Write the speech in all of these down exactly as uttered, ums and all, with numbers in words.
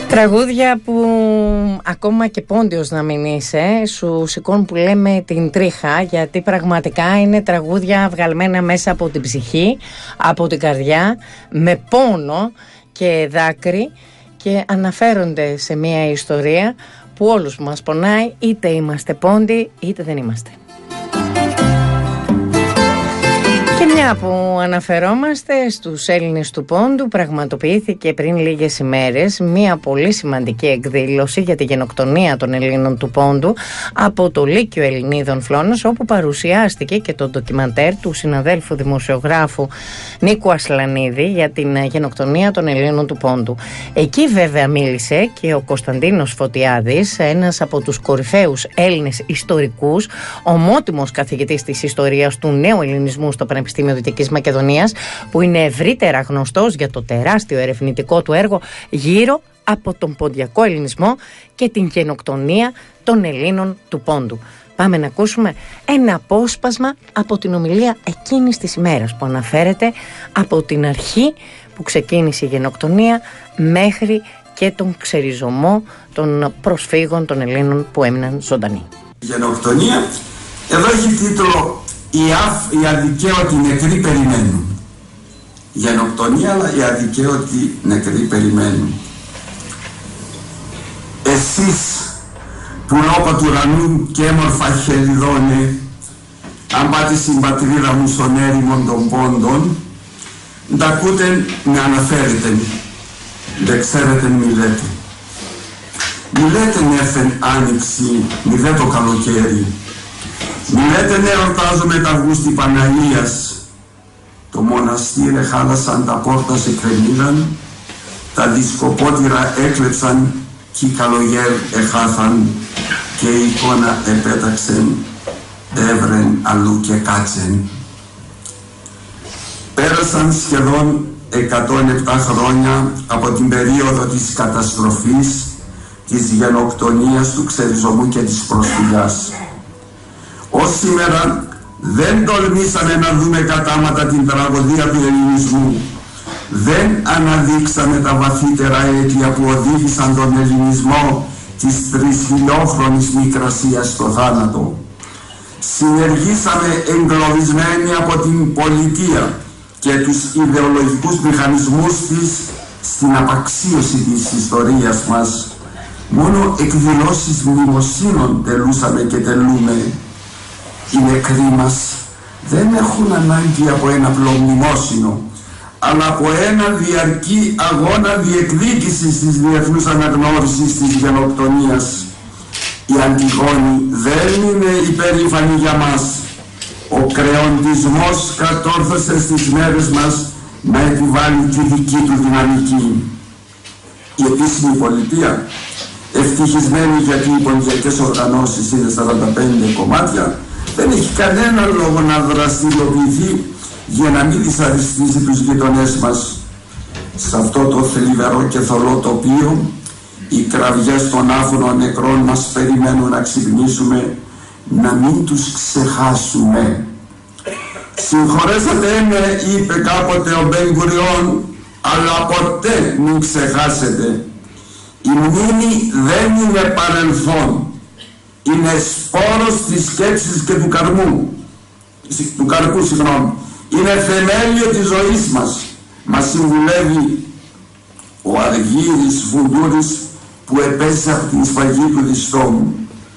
Τραγούδια που ακόμα και πόντιος να μην είσαι, σου σηκώνουν που λέμε την τρίχα, γιατί πραγματικά είναι τραγούδια βγαλμένα μέσα από την ψυχή, από την καρδιά, με πόνο και δάκρυ, και αναφέρονται σε μια ιστορία που όλους μας πονάει, είτε είμαστε πόντοι είτε δεν είμαστε. Και μια που αναφερόμαστε στους Έλληνες του πόντου, πραγματοποιήθηκε πριν λίγες ημέρες μια πολύ σημαντική εκδήλωση για τη γενοκτονία των Ελλήνων του πόντου από το Λύκειο Ελληνίδων Φλόνας, όπου παρουσιάστηκε και το ντοκιμαντέρ του συναδέλφου δημοσιογράφου Νίκου Ασλανίδη για την γενοκτονία των Ελλήνων του πόντου. Εκεί βέβαια μίλησε και ο Κωνσταντίνος Φωτιάδης, ένας από τους κορυφαίους Έλληνες ιστορικούς, ομότιμος καθηγητής της ιστορίας του νέου ελληνισμού στο Πανεπιστήμιο Δυτικής Μακεδονίας, που είναι ευρύτερα γνωστός για το τεράστιο ερευνητικό του έργο γύρω από τον ποντιακό ελληνισμό και την γενοκτονία των Ελλήνων του πόντου. Πάμε να ακούσουμε ένα απόσπασμα από την ομιλία εκείνης της ημέρας, που αναφέρεται από την αρχή που ξεκίνησε η γενοκτονία μέχρι και τον ξεριζωμό των προσφύγων των Ελλήνων που έμειναν ζωντανοί. Η γενοκτονία εδώ έχει τίτλο «Οι, αφ, οι αδικαίωτοι νεκροί περιμένουν». Γενοκτονία, αλλά οι αδικαίωτοι νεκροί περιμένουν. Εσείς που λόγω του ουρανού και έμορφα χελιδώνε, αν πάτε στην πατρίδα μου στον έρημον των πόντων, τα ακούτε με αναφέρετε, δεν ξέρετε μη λέτε. Μη λέτε νέφεν άνοιξη, μη δε το καλοκαίρι. Μη λέτε ναι ορτάζομαι τα Αυγούστη Παναγίας. Το μοναστήρι χάλασαν, τα πόρτα σε κρεμίδαν, τα δισκοπότηρα έκλεψαν κι οι καλογέρ εχάθαν και η εικόνα επέταξεν, έβρεν αλλού και κάτσεν. Πέρασαν σχεδόν εκατόν επτά χρόνια από την περίοδο της καταστροφής, της γενοκτονίας, του ξεριζωμού και της προσφυγιάς. Ως σήμερα δεν τολμήσαμε να δούμε κατάματα την τραγωδία του ελληνισμού. Δεν αναδείξαμε τα βαθύτερα αίτια που οδήγησαν τον ελληνισμό της τρισχιλιόχρονης Μικρασίας στο θάνατο. Συνεργήσαμε εγκλωβισμένοι από την πολιτεία και τους ιδεολογικούς μηχανισμούς της στην απαξίωση της ιστορίας μας. Μόνο εκδηλώσεις μνημοσύνων τελούσαμε και τελούμε. Οι νεκροί μας δεν έχουν ανάγκη από ένα απλό μνημόσυνο, αλλά από ένα διαρκή αγώνα διεκδίκησης της διεθνούς αναγνώρισης της γενοκτονίας. Η Αντιγόνη δεν είναι υπερήφανη για μας. Ο κρεοντισμός κατόρθωσε στις μέρες μας να επιβάλλει τη δική του δυναμική. Η επίσημη πολιτεία, ευτυχισμένη γιατί οι ποντιακές οργανώσεις είναι σαράντα πέντε κομμάτια, δεν έχει κανένα λόγο να δραστηριοποιηθεί για να μην δυσαρεστήσει τους γειτονές μας. Σε αυτό το θλιβερό και θολό τοπίο, οι κραυγές των άφωνων νεκρών μας περιμένουν να ξυπνήσουμε, να μην τους ξεχάσουμε. «Συγχωρέσατε με», είπε κάποτε ο Μπεν-Γκουριόν, «αλλά ποτέ μην ξεχάσετε. Η μνήμη δεν είναι παρελθόν. Είναι σπόρος της σκέψης και του καρμού, του καρπού, συγγνώμη. Είναι θεμέλιο της ζωής μας». Μας συμβουλεύει ο Αργύρης Φουντούρης, που επέζησε από την σφαγή του διστόμου.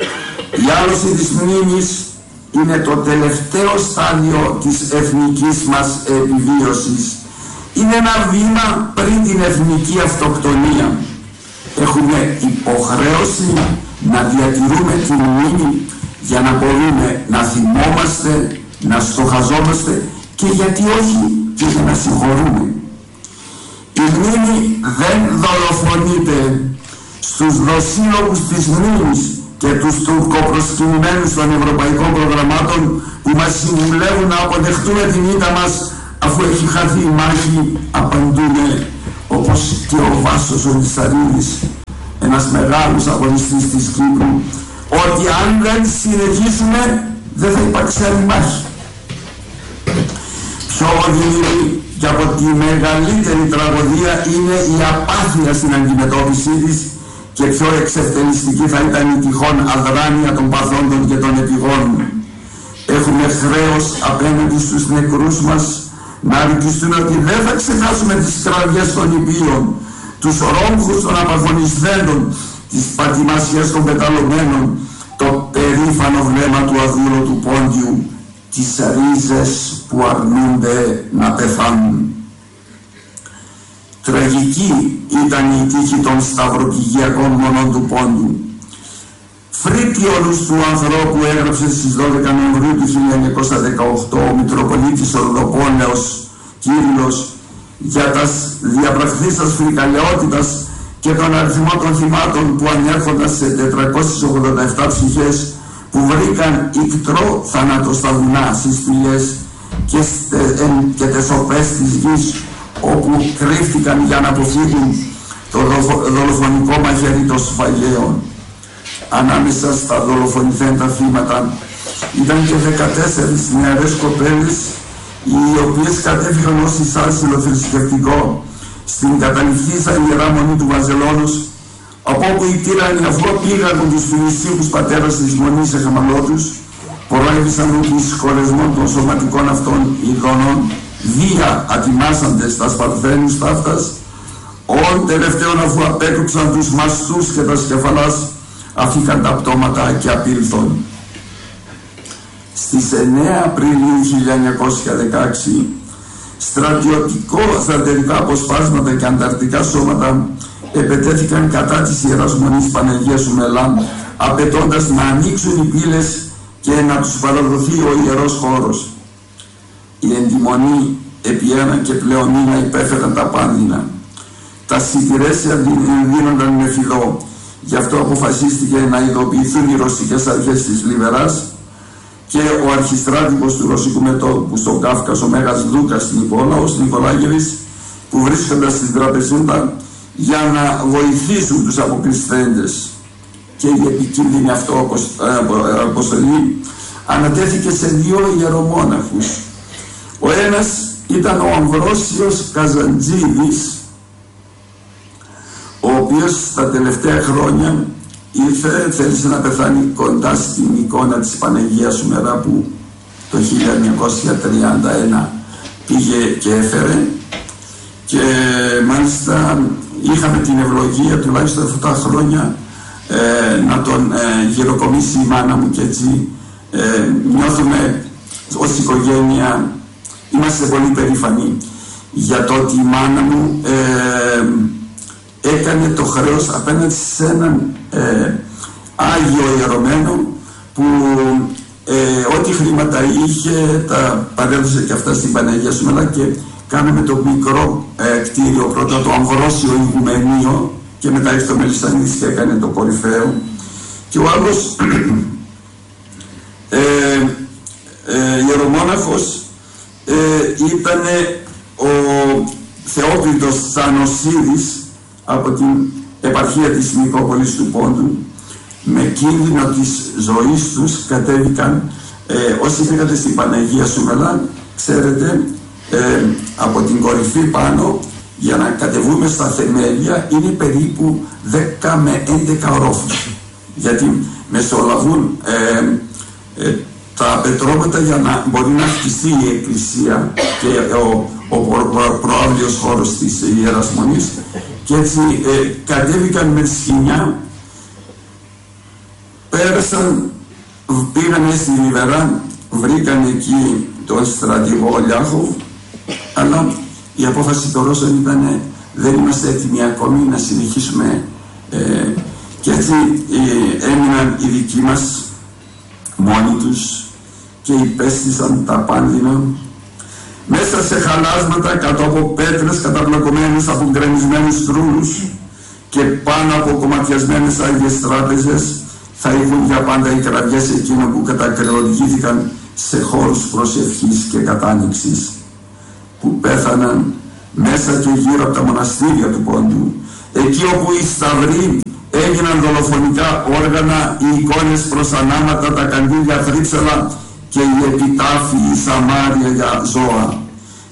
Η άλωση της μνήμης είναι το τελευταίο στάδιο της εθνικής μας επιβίωσης. Είναι ένα βήμα πριν την εθνική αυτοκτονία. Έχουμε υποχρέωση να διατηρούμε τη μνήμη για να μπορούμε να θυμόμαστε, να στοχαζόμαστε και γιατί όχι και για να συγχωρούμε. Η μνήμη δεν δολοφονείται. Στους δοσύλλογους της μνήμης και τους τουρκοπροσκυνημένους των ευρωπαϊκών προγραμμάτων που μας συμβουλεύουν να αποδεχτούμε την ήττα μας αφού έχει χαθεί η μάχη, απαντούμε, όπως και ο Βάσος ο Λυσαρίδης, ένας μεγάλος αγωνιστής της Κύπρου, ότι αν δεν συνεχίσουμε δεν θα υπάρξει άλλη μάχη. Πιο οδυνηρή και από τη μεγαλύτερη τραγωδία είναι η απάθεια στην αντιμετώπιση της, και πιο εξευτελιστική θα ήταν η τυχόν αδράνεια των παθόντων και των επιγόνων. Έχουμε χρέος απέναντι στους νεκρούς μας να ρυκιστούν ότι δεν θα ξεχάσουμε τις κραυγές των υπείων, τους ρόμχους των απαγωνισθέντων, τις πατημασιές των πεταλωμένων, το περήφανο βλέμμα του αδούλωτου Πόντιου, τις ρίζες που αρνούνται να πεθάνουν. Τραγική ήταν η τύχη των σταυροπηγιακών μονών του Πόντιου. Φρύτιολους του ανθρώπου έγραψε στις δώδεκα Νοεμβρίου του χίλια εννιακόσια δεκαοκτώ ο Μητροπολίτης Ορδοπόλεως Κύριλλος για τα διαπραχθήσας φρικαλαιότητας και τον αριθμό των θυμάτων που ανέρχονταν σε τετρακόσιες ογδόντα επτά ψυχές που βρήκαν ικτρό θάνατο στα βουνά, στις σπηλιές και, στε, ε, και τεσοπές της γης, όπου κρύφτηκαν για να αποφύγουν το δολοφονικό μαχαίρι των σφαγέων. Ανάμεσα στα δολοφονηθέντα θύματα ήταν και δεκατέσσερις νεαρές κοπέλες, οι οποίες κατέφυγαν ως εισάσυλο θρησκευτικό στην καταληφθήσα Ιερά Μονή του Βαζελώνος, από όπου οι τύρανοι, αφού πήγαν τους Φινισίους πατέρας της Μονής εχαμαλώτους, προέβησαν τους σχολεσμών των σωματικών αυτών ειδώνων, βία ατιμάσαντες τα σπαρθένους ταύτας, όν τελευταίων αφού απέκρουψαν τους μαστούς και τα σκεφαλάς, αφήκαν τα πτώματα και απήλθον. Στις εννέα Απριλίου χίλια εννιακόσια δεκαέξι, στρατιωτικό στρατιωτικά αποσπάσματα και ανταρτικά σώματα επετέθηκαν κατά της Ιεράς Μονής Παναγίας Σουμελά, απαιτώντας να ανοίξουν οι πύλες και να τους παραδοθεί ο ιερός χώρος. Η εντιμονή επί ένα και πλέον μήνα υπέφεραν τα πάνδυνα. Τα σιτηρέσια δίνονταν με φιδό. Γι' αυτό αποφασίστηκε να ειδοποιηθούν οι ρωσικές αρχές της Λιβεράς και ο αρχιστράτηγος του ρωσικού μετώπου στον Κάφκασο, Μέγας Δούκας Νικόλαος Νικολάγεβης, που βρίσκονταν στην τραπεζούντα για να βοηθήσουν τους αποκριστέντες. Και η επικίνδυνη αυτό αποστολή ανατέθηκε σε δύο ιερομόναχους. Ο ένας ήταν ο Αμβρόσιος Καζαντζίδης, ο οποίος τα τελευταία χρόνια ήρθε, θέλησε να πεθάνει κοντά στην εικόνα της Παναγίας Σουμερά που το χίλια εννιακόσια τριάντα ένα πήγε και έφερε, και μάλιστα είχαμε την ευλογία τουλάχιστον αυτά τα χρόνια ε, να τον ε, γυροκομίσει η μάνα μου, και έτσι ε, νιώθουμε ως οικογένεια, είμαστε πολύ περήφανοι για το ότι η μάνα μου ε, έκανε το χρέος απέναντι σε έναν ε, Άγιο ιερωμένο που ε, ό,τι χρήματα είχε τα παρέδωσε και αυτά στην Παναγία Σουμελά, και κάναμε το μικρό ε, κτίριο πρώτα, το Αμβρόσιο Ηγουμενείο, και μετά ήρθε ο Μελισσανίδης και έκανε το κορυφαίο, και ο άλλος ε, ε, ιερομόναχος ε, ήταν ο Θεόκλητος Τσανοσίδης από την επαρχία της Νικόπολης του Πόντου. Με κίνδυνο της ζωής τους κατέβηκαν, ε, όσοι πήγατε στην Παναγία Σουμελά, ξέρετε, ε, από την κορυφή πάνω για να κατεβούμε στα θεμέλια είναι περίπου δέκα με έντεκα ορόφους, γιατί μεσολαβούν ε, ε, τα πετρώματα για να μπορεί να χτιστεί η εκκλησία και ο, ο προ, προάβλιος χώρος της Ιεράς Μονής, και έτσι ε, κατέβηκαν με σχοινιά, πέρασαν, πήγανε στη Λιβερά, βρήκαν εκεί τον στρατηγό Λιάχοβ, αλλά η απόφαση των Ρώσων ήταν δεν είμαστε έτοιμοι ακόμη να συνεχίσουμε, ε, και έτσι ε, έμειναν οι δικοί μας μόνοι τους και υπέστησαν τα πάνδυνα μέσα σε χαλάσματα κάτω από πέτρες καταπλακωμένες από γκρεμισμένους τρούλους και πάνω από κομματιασμένες άγιες τράπεζες. Θα ήρθουν για πάντα οι κραυγές εκείνων που κατακρεολογήθηκαν σε χώρους προσευχής και κατάνοιξης, που πέθαναν μέσα και γύρω από τα μοναστήρια του Πόντου, εκεί όπου οι σταυροί έγιναν δολοφονικά όργανα, οι εικόνες προς ανάματα, τα καντήλια θρύψελα και οι επιτάφοι, οι σαμάρια για ζώα.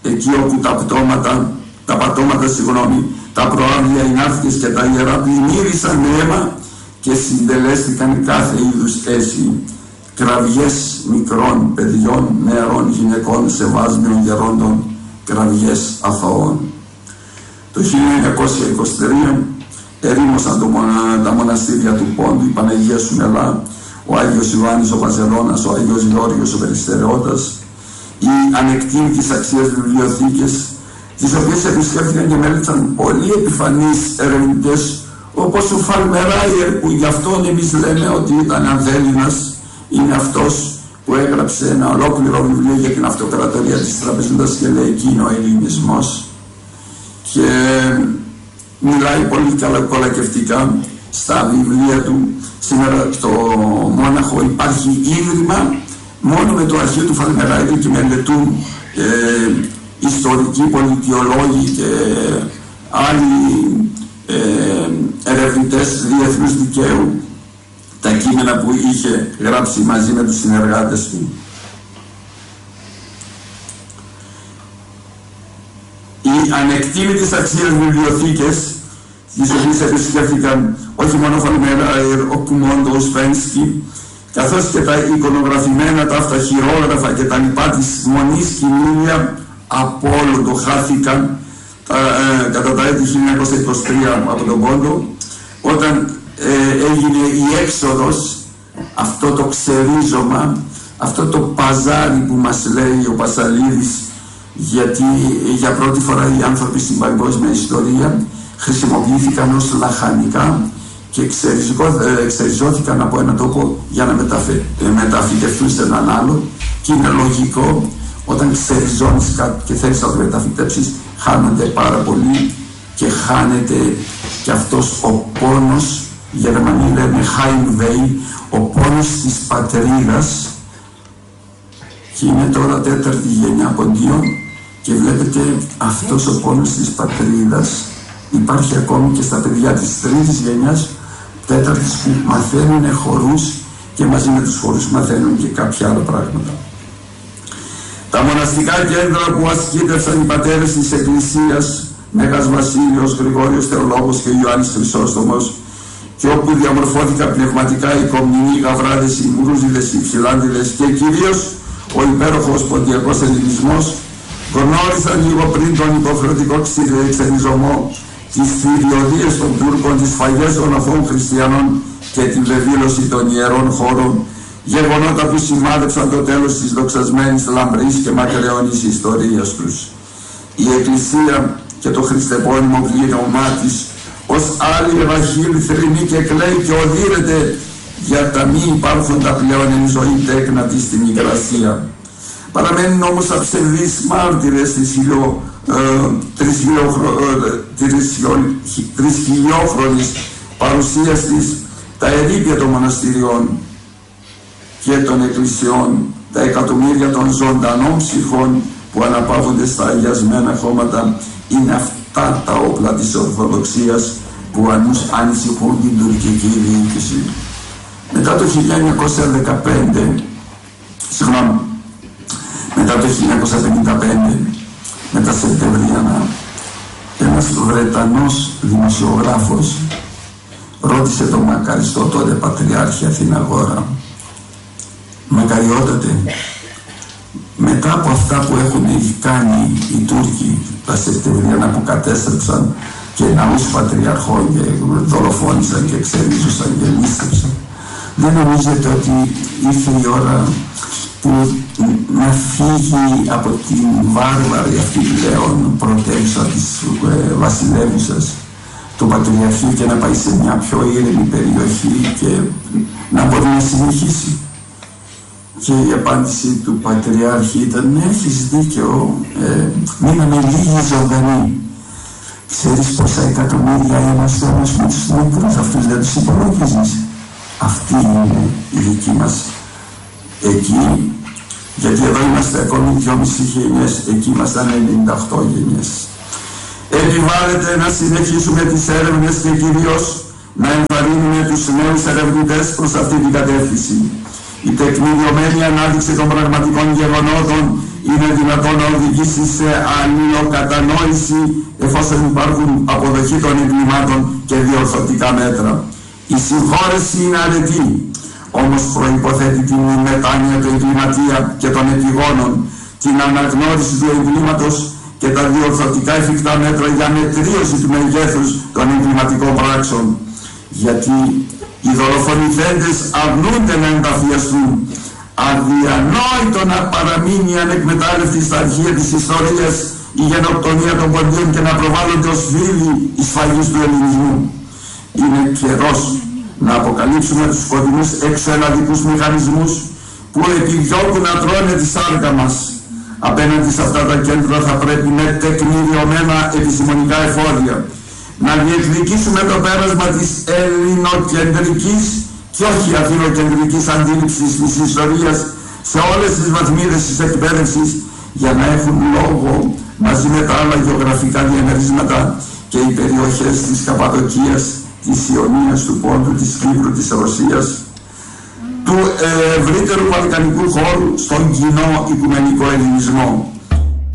εκεί όπου τα πτώματα, τα πατώματα, συγγνώμη, τα προάβλια, οι ναύτες και τα ιερά πλημμύρισαν με αίμα και συντελέστηκαν κάθε είδους έσυ, κραυγές μικρών παιδιών, νεαρών γυναικών, σεβάσμιων γερόντων, κραυγές αθώων. Το χίλια εννιακόσια είκοσι τρία ερήμωσαν το μονα, τα μοναστήρια του Πόντου, η Παναγία Σουμελά, ο Άγιος Ιωάννης ο Βαζελώνας, ο Άγιος Γεώργιος ο Περιστερεώτας, οι ανεκτήμητης αξίας βιβλιοθήκες, τις οποίες επισκέφθηκαν και μέλησαν πολλοί επιφανείς ερευνητές, όπως ο Φαλμεράιερ, που γι' αυτόν εμείς λέμε ότι ήταν Ανθέληνας, είναι αυτός που έγραψε ένα ολόκληρο βιβλίο για την αυτοκρατορία της Τραπεζούντας και λέει εκεί είναι ο ελληνισμός, και μιλάει πολύ κολακευτικά στα βιβλία του. Σήμερα στο Μόναχο υπάρχει ίδρυμα μόνο με το αρχείο του Φαλμεράιερ και μελετούν ε, ιστορικοί, πολιτιολόγοι και άλλοι ε, ερευνητές διεθνούς δικαίου τα κείμενα που είχε γράψει μαζί με τους συνεργάτες του. Οι ανεκτήμητες αξίες βιβλιοθήκες, τις οποίες επισκέφθηκαν όχι μόνο ο Φαλμεράιερ, ο Κουμόντο, ο Σπένσκι, καθώς και τα εικονογραφημένα, τα αυτά χειρόγραφα και τα λοιπά της Μονής Κινήλια από όλο το χάθηκαν τα, ε, κατά τα έτη χίλια εννιακόσια είκοσι τρία από τον Πόντο, όταν ε, έγινε η έξοδος, αυτό το ξερίζωμα, αυτό το παζάρι που μας λέει ο Πασαλίδης, γιατί για πρώτη φορά οι άνθρωποι στην παγκόσμια ιστορία χρησιμοποιήθηκαν ως λαχανικά και εξεριζώθηκαν από έναν τόπο για να μεταφυτευτούν σε έναν άλλο, και είναι λογικό όταν ξεριζώνεις κάτι και θέλεις να το μεταφυτέψεις, χάνονται πάρα πολύ και χάνεται και αυτός ο πόνος, οι Γερμανοί λένε Heimweh, ο πόνος της πατρίδας, και είναι τώρα τέταρτη γενιά ποντίων και βλέπετε αυτός ο πόνος της πατρίδας υπάρχει ακόμη και στα παιδιά της τρίτης γενιάς, τέταρτης, που μαθαίνουν χορούς και μαζί με τους χορούς μαθαίνουν και κάποια άλλα πράγματα. Τα μοναστικά κέντρα που ασκήτευσαν οι πατέρες της Εκκλησίας, Μέγας Βασίλειος, Γρηγόριος Θεολόγος και Ιωάννης Χρυσόστομος, και όπου διαμορφώθηκαν πνευματικά οι κομνηνοί, οι γαβράδες, οι μουρούζιδες, οι ψηλάντιδες και κυρίως ο υπέροχος ποντιακός ελληνισμός, γνώρισαν λίγο πριν τον υποχρεωτικό ξενιζωμό, τις θηριωδίες των Τούρκων, τις φαγές των αθώων χριστιανών και την βεβήλωση των ιερών χώρων, γεγονότα που σημάδεψαν το τέλος της δοξασμένης, λαμπρής και μακραιώνης ιστορίας τους. Η Εκκλησία και το χριστεπώνυμο πλήρωμά της ως άλλη ευαχίλη θρηνεί και κλαίει και οδύρεται για τα μη υπάρχοντα πλέον εν ζωή τέκνα της στην Υγρασία. Παραμένουν όμως αψευδείς μάρτυρες της χιλιο, ε, τρισχιλιόχρονης παρουσίας της, τα ερείπια των μοναστηριών και των εκκλησιών, τα εκατομμύρια των ζωντανών ψυχών που αναπαύονται στα αγιασμένα χώματα, είναι αυτά τα όπλα της Ορθοδοξίας που ανησυχούν την τουρκική διοίκηση. Μετά το χίλια εννιακόσια δεκαπέντε, συγγνώμη, μετά το χίλια εννιακόσια πενήντα πέντε, με τα Σεπτεμβρίανα, ένας Βρετανός δημοσιογράφος ρώτησε τον μακαριστό τότε Πατριάρχη Αθηναγόρα, μακαριότατε, μετά από αυτά που έχουν κάνει οι Τούρκοι τα Σεπτεμβρίανα, που κατέστρεψαν και ναούς πατριαρχών και δολοφόνησαν και εξερίζωσαν και λύστεψαν, δεν νομίζετε ότι ήρθε η ώρα που να φύγει από την βάρβαρη αυτή πλέον πρωτεύουσα της ε, βασιλεύουσας το Πατριαρχείο και να πάει σε μια πιο ήρεμη περιοχή και να μπορεί να συνεχίσει? Και η απάντηση του Πατριάρχη ήταν, ναι, έχεις δίκιο, ε, μείναμε λίγοι ζωντανοί. Ξέρεις πόσα εκατομμύρια είμαστε όμως με τους νεκρούς, αυτούς δεν τους υπολογίζεις? Αυτή είναι η δική μας εκεί, γιατί εδώ είμαστε ακόμη δυόμισι γενιές, εκεί ήμασταν ενενήντα οκτώ γενιές. Επιβάλλεται να συνεχίσουμε τις έρευνες και κυρίως να ενθαρρύνουμε τους νέους ερευνητές προς αυτή την κατεύθυνση. Η τεκμηριωμένη ανάδειξη των πραγματικών γεγονότων είναι δυνατόν να οδηγήσει σε αλληλοκατανόηση εφόσον υπάρχουν αποδοχή των εγκλημάτων και διορθωτικά μέτρα. Η συγχώρεση είναι αρετή, όμως προϋποθέτει την μετάνοια του εγκληματία και των επιγόνων, την αναγνώριση του εγκλήματος και τα διορθωτικά εφικτά μέτρα για μετρίωση του μεγέθους των εγκληματικών πράξεων. Γιατί οι δολοφονηθέντες αρνούνται να ενταφιαστούν. Αδιανόητο να παραμείνει ανεκμετάλλευτη στα αρχεία της ιστορίας η γενοκτονία των ποντίων και να προβάλλονται ως φίλοι εις φαγής του ελληνισμού. Είναι καιρός να αποκαλύψουμε τους κοντινούς εξωελλαδικούς μηχανισμούς που επιδιώκουν να τρώνε τη σάρκα μας. Απέναντι σε αυτά τα κέντρα θα πρέπει με τεκμηριωμένα επιστημονικά εφόδια να διεκδικήσουμε το πέρασμα της ελληνοκεντρικής και όχι αθηνοκεντρικής αντίληψης της ιστορίας σε όλες τις βαθμίδες της εκπαίδευσης για να έχουν λόγο μαζί με τα άλλα γεωγραφικά διαμερίσματα και οι περιοχές της Καπαδοκίας, της Ιωνίας, του Πόντου, της Κύπρου, της Ρωσίας, του ευρύτερου βαλκανικού χώρου στον κοινό οικουμενικό ελληνισμό.